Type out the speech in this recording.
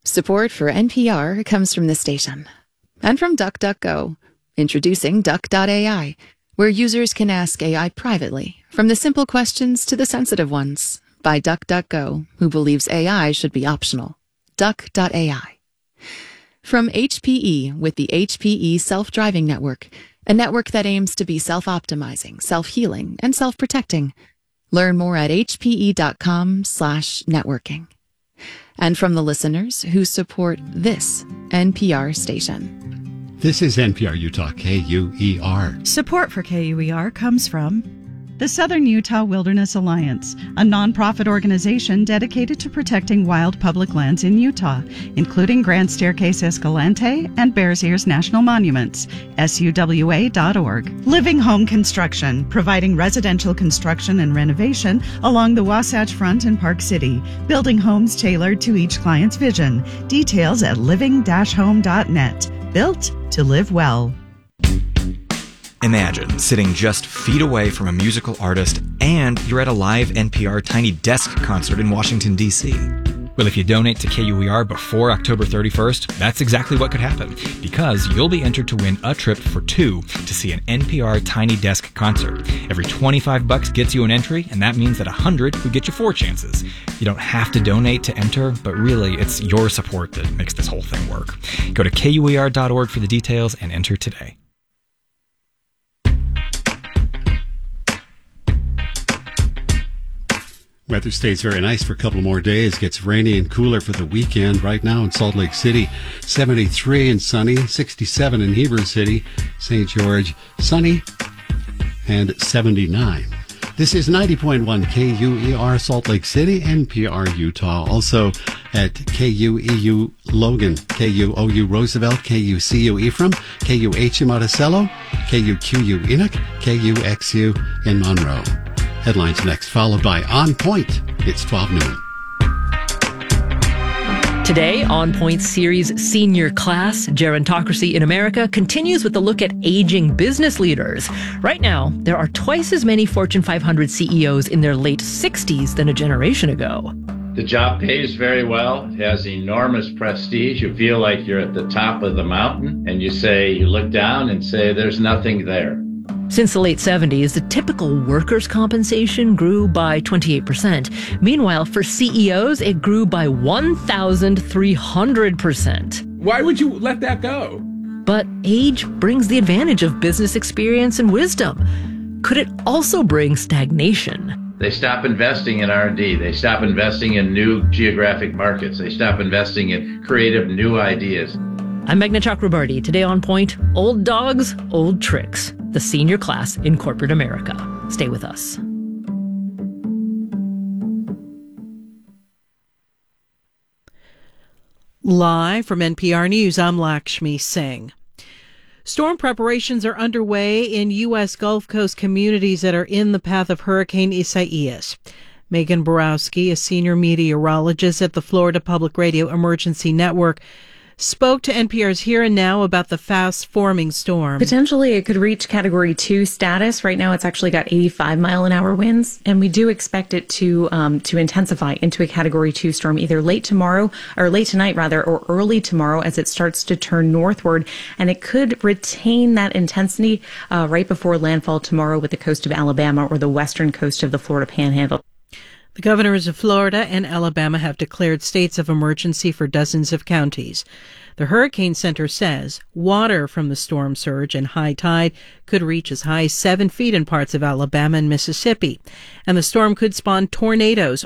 Support for NPR comes from the station and from DuckDuckGo. Introducing Duck.ai, where users can ask AI privately, from the simple questions to the sensitive ones, by DuckDuckGo, who believes AI should be optional. Duck.ai. From HPE with the HPE Self-Driving Network, a network that aims to be self-optimizing, self-healing, and self-protecting. Learn more at hpe.com/networking. And from the listeners who support this NPR station. This is NPR Utah, KUER. Support for KUER comes from the Southern Utah Wilderness Alliance, a nonprofit organization dedicated to protecting wild public lands in Utah, including Grand Staircase Escalante and Bears Ears National Monuments, SUWA.org. Living Home Construction, providing residential construction and renovation along the Wasatch Front in Park City, building homes tailored to each client's vision. Details at living-home.net. Built to live well. Imagine sitting just feet away from a musical artist and you're at a live NPR Tiny Desk concert in Washington, D.C. Well, if you donate to KUER before October 31st, that's exactly what could happen, because you'll be entered to win a trip for two to see an NPR Tiny Desk concert. Every $25 gets you an entry, and that means that 100 would get you 4 chances. You don't have to donate to enter, but really, it's your support that makes this whole thing work. Go to KUER.org for the details and enter today. Weather stays very nice for a couple more days. Gets rainy and cooler for the weekend. Right now in Salt Lake City, 73 and sunny, 67 in Heber City, St. George, sunny, and 79. This is 90.1 KUER Salt Lake City, NPR Utah. Also at KUEU Logan, KUOU Roosevelt, KUCU Ephraim, KUHU Monticello, KUQU Enoch, KUXU in Monroe. Headlines next, followed by On Point. It's 12 noon. Today, On Point series Senior Class, Gerontocracy in America continues with a look at aging business leaders. Right now, there are twice as many Fortune 500 CEOs in their late 60s than a generation ago. The job pays very well, it has enormous prestige. You feel like you're at the top of the mountain, and you look down and say, there's nothing there. Since the late 70s, the typical workers' compensation grew by 28%. Meanwhile, for CEOs, it grew by 1,300%. Why would you let that go? But age brings the advantage of business experience and wisdom. Could it also bring stagnation? They stop investing in R&D. They stop investing in new geographic markets. They stop investing in creative new ideas. I'm Meghna Chakrabarty. Today on Point, old dogs, old tricks. The senior class in corporate America. Stay with us. Live from NPR News, I'm Lakshmi Singh. Storm preparations are underway in U.S. Gulf Coast communities that are in the path of Hurricane Isaias. Megan Borowski, a senior meteorologist at the Florida Public Radio Emergency Network, spoke to NPR's Here and Now about the fast-forming storm. Potentially, it could reach Category 2 status. Right now, it's actually got 85-mile-an-hour winds, and we do expect it to intensify into a Category 2 storm either late tonight, or early tomorrow as it starts to turn northward, and it could retain that intensity right before landfall tomorrow with the coast of Alabama or the western coast of the Florida Panhandle. The governors of Florida and Alabama have declared states of emergency for dozens of counties. The Hurricane Center says water from the storm surge and high tide could reach as high as 7 feet in parts of Alabama and Mississippi. And the storm could spawn tornadoes